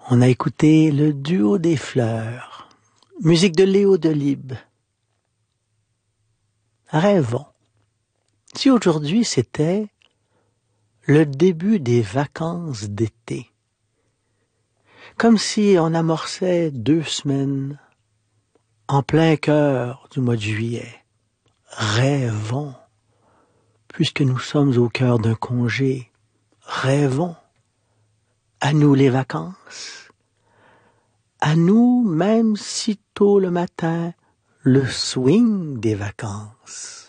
On a écouté le duo des fleurs, musique de Léo Delibes. Rêvons. Si aujourd'hui c'était le début des vacances d'été, comme si on amorçait 2 semaines en plein cœur du mois de juillet. Rêvons, puisque nous sommes au cœur d'un congé. Rêvons. À nous les vacances. À nous, même si tôt le matin, le swing des vacances.